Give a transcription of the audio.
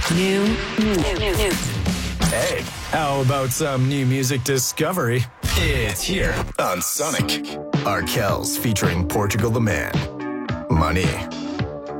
New. Hey, how about some new music discovery? It's here on Sonic. Arkells featuring Portugal the Man. Money.